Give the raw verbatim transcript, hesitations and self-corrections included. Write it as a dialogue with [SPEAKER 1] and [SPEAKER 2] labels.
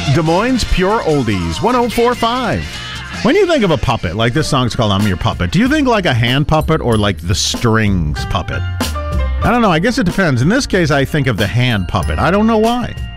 [SPEAKER 1] Des Moines Pure Oldies, one oh four point five. When you think of a puppet, like this song's called I'm Your Puppet, do you think like a hand puppet or like the strings puppet? I don't know. I guess it depends. In this case, I think of the hand puppet. I don't know why.